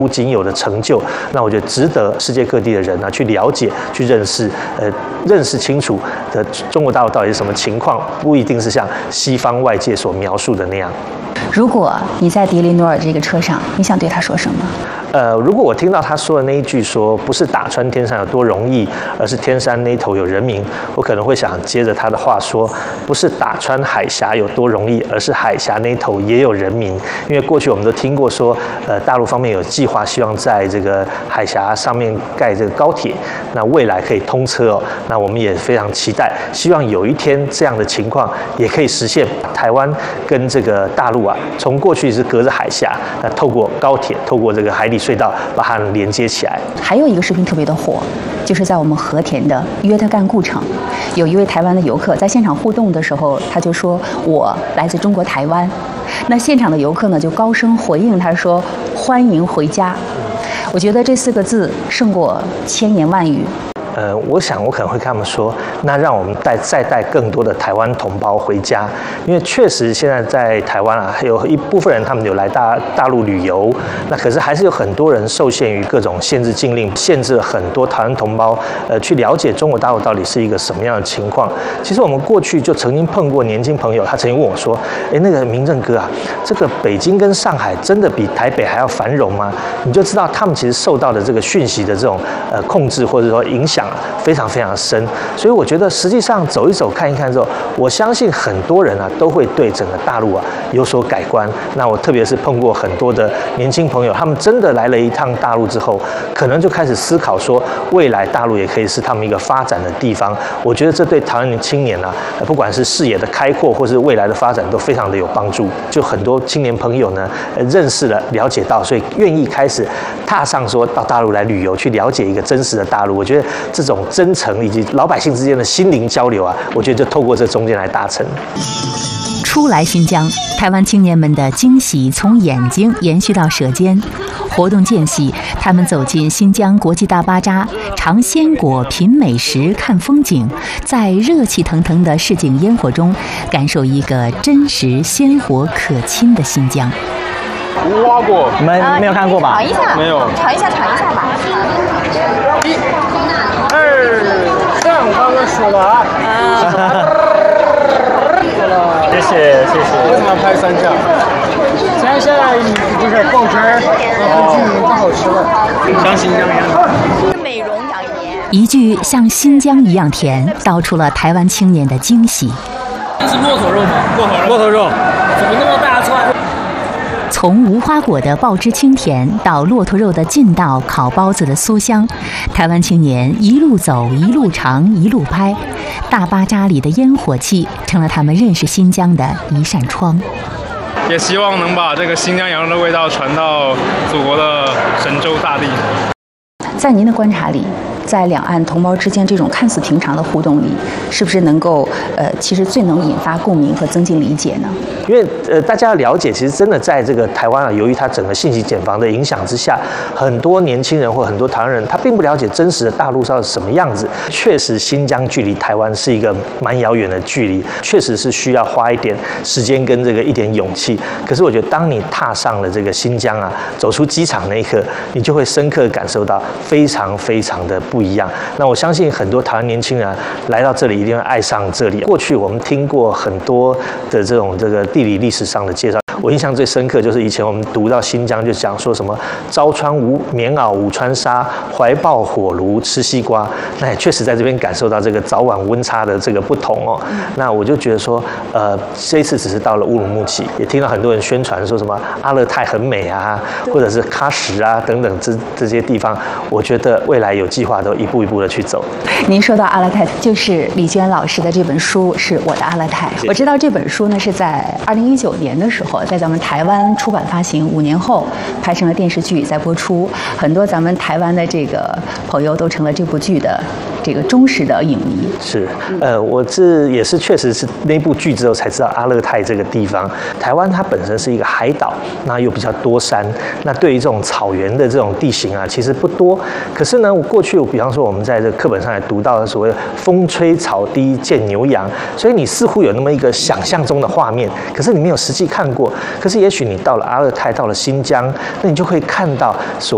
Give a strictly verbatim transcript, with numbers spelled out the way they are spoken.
仅有的成就，那我觉得值得世界各地的人呢、啊、去了解、去认识，呃，认识清楚的中国大陆到底是什么情况，不一定是像西方外界所描述的那样。 如果你在迪雷努尔这个车上，你想对他说什么？ 呃，如果我听到他说的那一句说不是打穿天山有多容易，而是天山那头有人民，我可能会想接着他的话说，不是打穿海峡有多容易，而是海峡那头也有人民。因为过去我们都听过说，呃，大陆方面有计划，希望在这个海峡上面盖这个高铁，那未来可以通车哦。那我们也非常期待，希望有一天这样的情况也可以实现。台湾跟这个大陆啊，从过去是隔着海峡，那透过高铁，透过这个海底隧道把它连接起来。 还有一个视频特别的火，就是在我们和田的约特干故城，有一位台湾的游客在现场互动的时候，他就说：“我来自中国台湾。”那现场的游客呢就高声回应他说：“欢迎回家。”我觉得这四个字胜过千言万语。 呃，我想我可能会跟他们说，那让我们带再带更多的台湾同胞回家，因为确实现在在台湾啊，有一部分人他们有来大大陆旅游，那可是还是有很多人受限于各种限制禁令，限制了很多台湾同胞呃去了解中国大陆到底是一个什么样的情况。其实我们过去就曾经碰过年轻朋友，他曾经问我说，哎，那个明正哥啊，这个北京跟上海真的比台北还要繁荣吗？你就知道他们其实受到的这个讯息的这种呃控制或者说影响非常非常深，所以我觉得实际上走一走看一看之后，我相信很多人啊都会对整个大陆啊有所改观。那我特别是碰过很多的年轻朋友，他们真的来了一趟大陆之后，可能就开始思考说，未来大陆也可以是他们一个发展的地方。我觉得这对台湾青年啊，不管是视野的开阔或是未来的发展，都非常的有帮助。就很多青年朋友呢，认识了、了解到，所以愿意开始踏上说到大陆来旅游，去了解一个真实的大陆。我觉得这种真诚以及老百姓之间的心灵交流啊，我觉得就透过这中间来达成。 初来新疆，台湾青年们的惊喜从眼睛延续到舌尖。活动间隙，他们走进新疆国际大巴扎，尝鲜果、品美食、看风景，在热气腾腾的市井烟火中，感受一个真实、鲜活、可亲的新疆。 无花果， 你们没有看过吧？ 尝一下， 没有， 尝一下，尝一下吧。 一、二、三，我刚刚数了啊。 谢谢谢谢。 为什么要拍三下？三下就是爆汁儿，哦，更好吃了，像新疆一样。 美容养颜。 一句像新疆一样甜，道出了台湾青年的惊喜。 这是骆驼肉吗？ 骆驼肉，骆驼肉， 怎么那么大串？ 从无花果的爆汁清甜到骆驼肉的劲道，烤包子的酥香，台湾青年一路走一路尝一路拍，大巴扎里的烟火气成了他们认识新疆的一扇窗。 也希望能把这个新疆羊肉的味道传到祖国的神州大地。 在您的观察里，在两岸同胞之间这种看似平常的互动里，是不是能够呃，其实最能引发共鸣和增进理解呢？ 因为呃，大家要了解，其实真的在这个台湾啊，由于它整个信息茧房的影响之下，很多年轻人或很多台湾人，他并不了解真实的大陆是什么样子。确实，新疆距离台湾是一个蛮遥远的距离，确实是需要花一点时间跟这个一点勇气。可是我觉得，当你踏上了这个新疆啊，走出机场那一刻，你就会深刻感受到非常非常的不一样。那我相信很多台湾年轻人、啊、来到这里一定会爱上这里。过去我们听过很多的这种这个地理历史上的介绍，我印象最深刻就是以前我们读到新疆就讲说什么朝穿无棉袄午穿纱，怀抱火炉吃西瓜。那也确实在这边感受到这个早晚温差的这个不同哦。那我就觉得说，呃，这一次只是到了乌鲁木齐，也听到很多人宣传说什么阿勒泰很美啊，或者是喀什啊等等这这些地方，我觉得未来有计划都一步一步的去走。 您说到阿勒泰，就是李娟老师的这本书是我的阿勒泰。我知道这本书呢是在二零一九年的时候，在咱们台湾出版发行，五年后拍成了电视剧在播出，很多咱们台湾的这个朋友都成了这部剧的这个忠实的影迷。 是，呃，我这也是确实是那部剧之后才知道阿勒泰这个地方。台湾它本身是一个海岛，那又比较多山，那对于这种草原的这种地形啊，其实不多。可是呢，我过去比方说我们在这课本上也读到的所谓风吹草低见牛羊，所以你似乎有那么一个想象中的画面，可是你没有实际看过。可是也许你到了阿勒泰，到了新疆，那你就会看到所